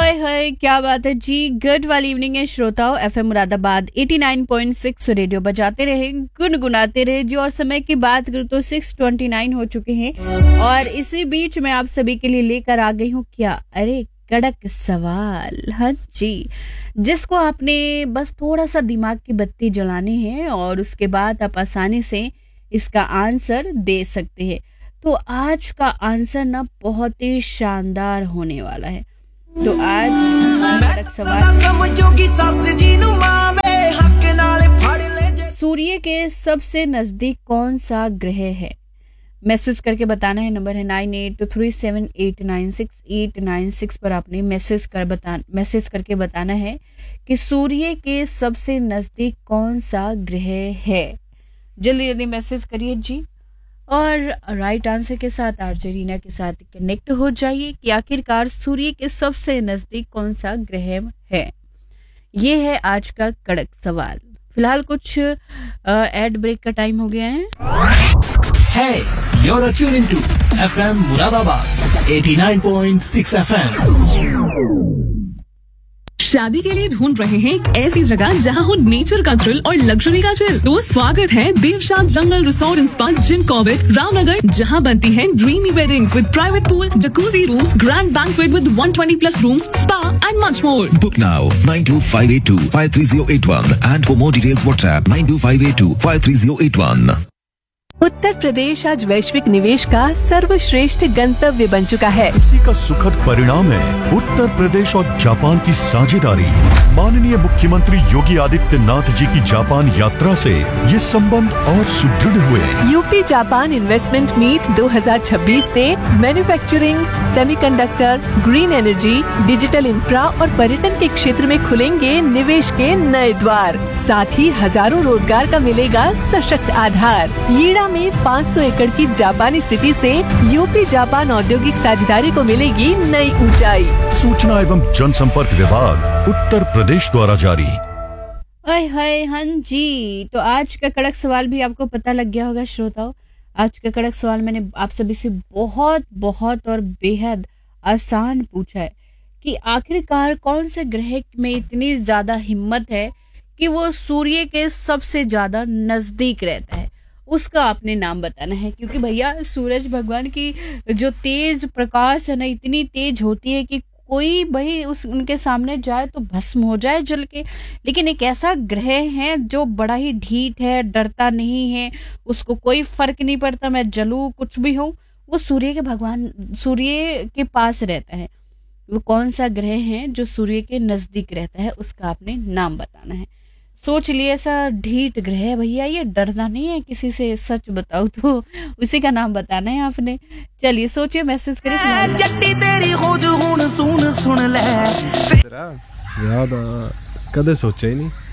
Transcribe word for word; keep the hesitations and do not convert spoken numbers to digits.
हाय हाय क्या बात है जी। गुड वाली इवनिंग है श्रोताओं। एफएम मुरादाबाद नवासी पॉइंट छह रेडियो बजाते रहे, गुनगुनाते रहे जी। और समय की बात करूं तो छह उनतीस हो चुके हैं और इसी बीच मैं आप सभी के लिए लेकर आ गई हूं क्या, अरे कड़क सवाल। हाँ जी, जिसको आपने बस थोड़ा सा दिमाग की बत्ती जलानी है और उसके बाद आप आसानी से इसका आंसर दे सकते हैं। तो आज का आंसर ना बहुत ही शानदार होने वाला है। तो आज कड़क सवाल, सूर्य के सबसे नजदीक कौन सा ग्रह है? मैसेज करके बताना है। नंबर है nine eight to three seven eight nine six eight nine six पर आपने मैसेज कर बता मैसेज करके बताना है कि सूर्य के सबसे नजदीक कौन सा ग्रह है। जल्दी जल्दी मैसेज करिए जी। और राइट आंसर के साथ आरजे रीना के साथ कनेक्ट हो जाइए कि आखिरकार सूर्य के सबसे नजदीक कौन सा ग्रह है। ये है आज का कड़क सवाल। फिलहाल कुछ एड ब्रेक का टाइम हो गया है। Hey, you're tuned to F M Muradabad eighty-nine point six F M. शादी के लिए ढूंढ रहे हैं एक ऐसी जगह जहां हो नेचर का थ्रिल और लग्जरी का चिल? तो स्वागत है देवशाह जंगल resort and spa Jim Corbett Ramnagar, जहां बनती हैं dreamy weddings with private pool, jacuzzi rooms, grand banquet with one hundred twenty plus rooms, spa and much more. Book now nine two five eight two five three zero eight one and for more details WhatsApp nine two five eight two five three zero eight one. Uttar Pradesh आज वैश्विक निवेश का सर्वश्रेष्ठ गंतव्य बन चुका है। इसी का सुखद परिणाम है उत्तर प्रदेश और जापान की साझेदारी। माननीय मुख्यमंत्री योगी आदित्यनाथ जी की जापान यात्रा से ये संबंध और सुदृढ़ हुए। यूपी जापान इन्वेस्टमेंट मीट दो हज़ार छब्बीस से manufacturing, semiconductor, green energy, digital infra और पर्यटन के क्षेत्र में खुलेंगे निवेश के नए द्वार। साथ ही हजारों रोजगार का मिलेगा सशक्त आधार। ईड़ा में पाँच सौ एकड़ की जापानी सिटी से यूपी जापान औद्योगिक साझेदारी को मिलेगी नई ऊंचाई। सूचना एवं जनसंपर्क विभाग उत्तर प्रदेश द्वारा जारी। हाय हाय हाँ जी, तो आज का कड़क सवाल भी आपको पता लग गया होगा श्रोताओ। आज का कड़क सवाल मैंने आप सभी से बहुत बहुत और बेहद आसान पूछा है कि आखिरकार कौन से ग्रह में इतनी ज्यादा हिम्मत है कि वो सूर्य के सबसे ज्यादा नजदीक रहता है। उसका आपने नाम बताना है, क्योंकि भैया सूरज भगवान की जो तेज प्रकाश है ना, इतनी तेज होती है कि कोई भाई उस उनके सामने जाए तो भस्म हो जाए जल के। लेकिन एक ऐसा ग्रह है जो बड़ा ही ढीठ है, डरता नहीं है, उसको कोई फर्क नहीं पड़ता मैं जलूं कुछ भी हूं, वो सूर्य के भगवान सूर्य के पास रहता है। वो कौन सा ग्रह है जो सूर्य के नजदीक रहता है, उसका आपने नाम बताना है। सोच लिए ऐसा ढीठ ग्रह है भैया, ये डरना नहीं है किसी से, सच बताओ तो उसी का नाम बताना है आपने। चलिए सोचिए, मैसेज करिए। जट्टी तेरी खोज हुण सुन सुन ले तेरा याद कदे सोचा ही नहीं।